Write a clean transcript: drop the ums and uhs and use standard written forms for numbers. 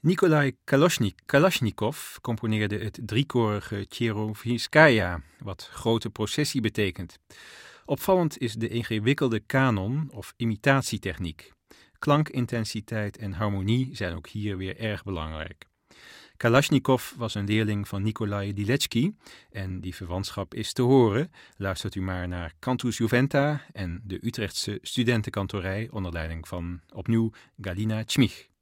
Nikolai Kalashnikov componeerde het driekorige Tcherovskaya, wat grote processie betekent. Opvallend is de ingewikkelde kanon of imitatietechniek. Klankintensiteit en harmonie zijn ook hier weer erg belangrijk. Kalashnikov was een leerling van Nikolai Diletsky en die verwantschap is te horen. Luistert u maar naar Cantus Juventa en de Utrechtse studentenkantorij onder leiding van opnieuw Galina Czmich.